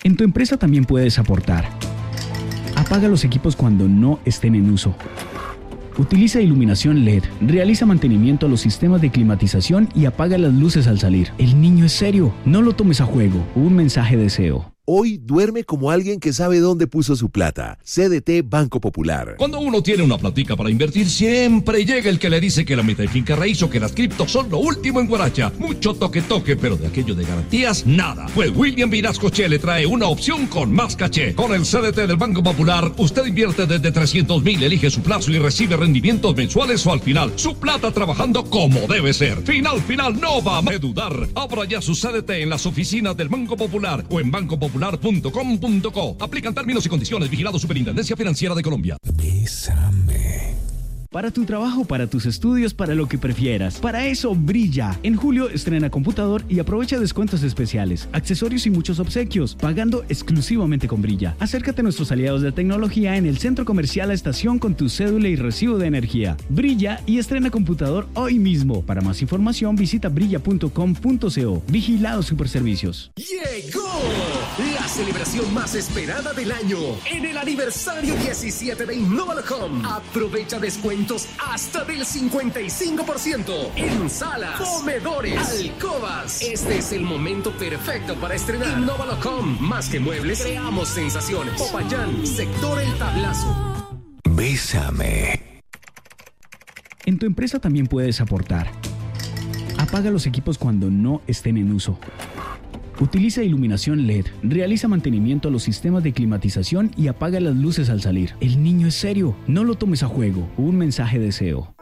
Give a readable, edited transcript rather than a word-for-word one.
En tu empresa también puedes aportar. Apaga los equipos cuando no estén en uso. Utiliza iluminación LED, realiza mantenimiento a los sistemas de climatización y apaga las luces al salir. El niño es serio, no lo tomes a juego. Un mensaje de SEO. Hoy duerme como alguien que sabe dónde puso su plata. CDT Banco Popular. Cuando uno tiene una platica para invertir, siempre llega el que le dice que la meta de finca raíz o que las criptos son lo último en Guaracha. Mucho toque, pero de aquello de garantías, nada. Pues William Vinascoche le trae una opción con más caché. Con el CDT del Banco Popular, usted invierte desde 300,000, elige su plazo y recibe rendimientos mensuales o al final. Su plata trabajando como debe ser. Final, no va a dudar. Abra ya su CDT en las oficinas del Banco Popular o en bancopopular.com.co. Aplican términos y condiciones. Vigilado Superintendencia Financiera de Colombia. Bésame. Para tu trabajo, para tus estudios, para lo que prefieras. Para eso, Brilla. En julio estrena computador y aprovecha descuentos especiales, accesorios y muchos obsequios, pagando exclusivamente con Brilla. Acércate a nuestros aliados de tecnología en el Centro Comercial La Estación con tu cédula y recibo de energía. Brilla y estrena computador hoy mismo. Para más información, visita brilla.com.co. Vigilado Superservicios. ¡Llegó! La celebración más esperada del año. En el aniversario 17 de Innovalocom. Aprovecha descuentos hasta del 55% en salas, comedores, alcobas. Este es el momento perfecto para estrenar. Innovalocom, más que muebles, creamos sensaciones. Popayán, sector El Tablazo. Bésame. En tu empresa también puedes aportar. Apaga los equipos cuando no estén en uso. Utiliza iluminación LED, realiza mantenimiento a los sistemas de climatización y apaga las luces al salir. El niño es serio, no lo tomes a juego. Un mensaje de SEO.